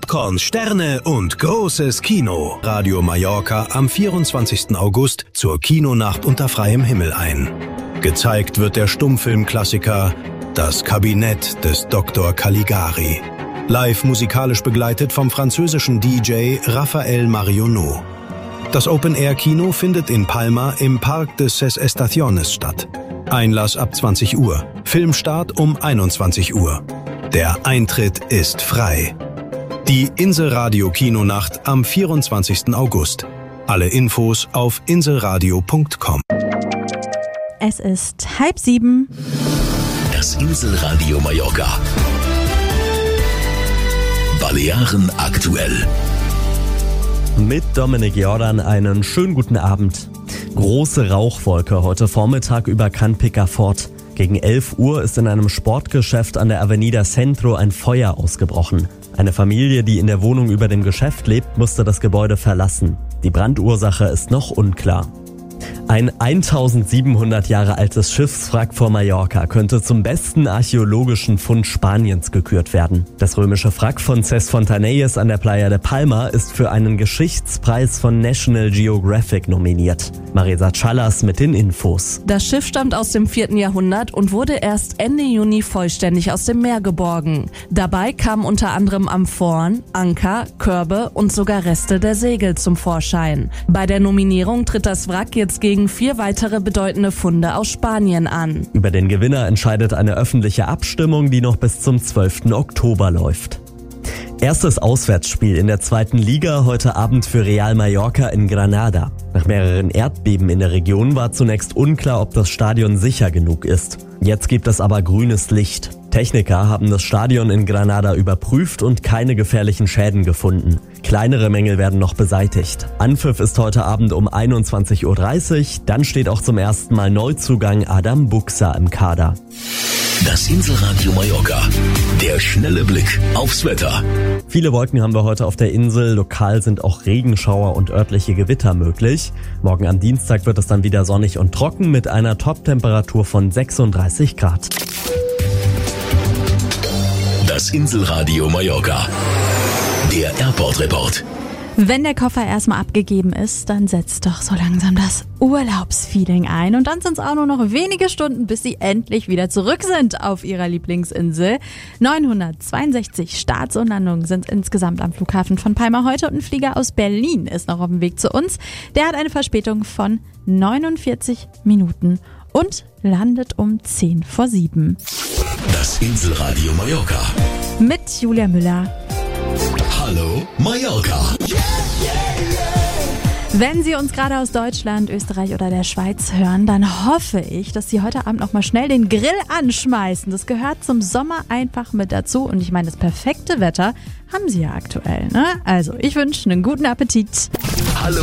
Popcorn, Sterne und großes Kino. Radio Mallorca am 24. August zur Kinonacht unter freiem Himmel ein. Gezeigt wird der Stummfilmklassiker Das Kabinett des Dr. Caligari. Live musikalisch begleitet vom französischen DJ Raphael Marionneau. Das Open-Air-Kino findet in Palma im Parque de Ses Estaciones statt. Einlass ab 20 Uhr, Filmstart um 21 Uhr. Der Eintritt ist frei. Die Inselradio-Kinonacht am 24. August. Alle Infos auf inselradio.com. Es ist 6:30. Das Inselradio Mallorca. Balearen aktuell. Mit Dominik Jordan einen schönen guten Abend. Große Rauchwolke heute Vormittag über Can Picafort. Gegen 11 Uhr ist in einem Sportgeschäft an der Avenida Centro ein Feuer ausgebrochen. Eine Familie, die in der Wohnung über dem Geschäft lebt, musste das Gebäude verlassen. Die Brandursache ist noch unklar. Ein 1700 Jahre altes Schiffswrack vor Mallorca könnte zum besten archäologischen Fund Spaniens gekürt werden. Das römische Wrack von Ses Fontanelles an der Playa de Palma ist für einen Geschichtspreis von National Geographic nominiert. Marisa Chalas mit den Infos. Das Schiff stammt aus dem 4. Jahrhundert und wurde erst Ende Juni vollständig aus dem Meer geborgen. Dabei kamen unter anderem Amphoren, Anker, Körbe und sogar Reste der Segel zum Vorschein. Bei der Nominierung tritt das Wrack jetzt gegen 4 weitere bedeutende Funde aus Spanien an. Über den Gewinner entscheidet eine öffentliche Abstimmung, die noch bis zum 12. Oktober läuft. Erstes Auswärtsspiel in der 2. Liga heute Abend für Real Mallorca in Granada. Nach mehreren Erdbeben in der Region war zunächst unklar, ob das Stadion sicher genug ist. Jetzt gibt es aber grünes Licht. Techniker haben das Stadion in Granada überprüft und keine gefährlichen Schäden gefunden. Kleinere Mängel werden noch beseitigt. Anpfiff ist heute Abend um 21:30 Uhr. Dann steht auch zum ersten Mal Neuzugang Adam Buxa im Kader. Das Inselradio Mallorca. Der schnelle Blick aufs Wetter. Viele Wolken haben wir heute auf der Insel. Lokal sind auch Regenschauer und örtliche Gewitter möglich. Morgen am Dienstag wird es dann wieder sonnig und trocken mit einer Top-Temperatur von 36 Grad. Das Inselradio Mallorca. Der Airport-Report. Wenn der Koffer erstmal abgegeben ist, dann setzt doch so langsam das Urlaubsfeeling ein. Und dann sind es auch nur noch wenige Stunden, bis sie endlich wieder zurück sind auf ihrer Lieblingsinsel. 962 Starts und Landungen sind insgesamt am Flughafen von Palma heute und ein Flieger aus Berlin ist noch auf dem Weg zu uns. Der hat eine Verspätung von 49 Minuten und landet um 6:50. Das Inselradio Mallorca. Mit Julia Müller. Hallo Mallorca. Wenn Sie uns gerade aus Deutschland, Österreich oder der Schweiz hören, dann hoffe ich, dass Sie heute Abend noch mal schnell den Grill anschmeißen. Das gehört zum Sommer einfach mit dazu. Und ich meine, das perfekte Wetter haben Sie ja aktuell, ne? Also, ich wünsche einen guten Appetit. Hallo